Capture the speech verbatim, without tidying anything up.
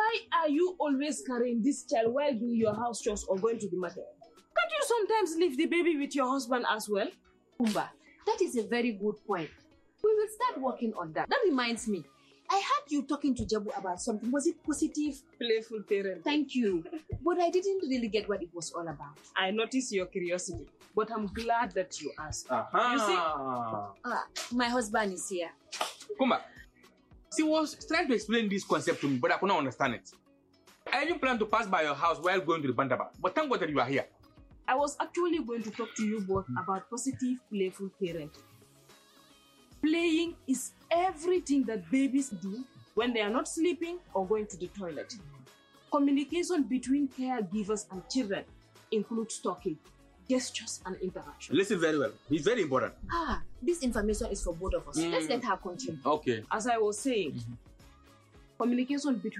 Why are you always carrying this child while doing your house chores or going to the market? Can't you sometimes leave the baby with your husband as well? Kumba, that is a very good point. We will start working on that. That reminds me, I heard you talking to Jabu about something. Was it positive? Playful parent. Thank you. But I didn't really get what it was all about. I noticed your curiosity, but I'm glad that you asked. Uh-huh. You see? Ah, my husband is here. Kumba, she was trying to explain this concept to me, but I could not understand it. I didn't plan to pass by your house while going to the Bandaba, but thank God that you are here. I was actually going to talk to you both about positive, playful parenting. Playing is everything that babies do when they are not sleeping or going to the toilet. Communication between caregivers and children includes talking, gestures, and interaction. Listen very well. It's very important. Ah, this information is for both of us. Mm. Let's let her continue. Okay. As I was saying, mm-hmm. communication between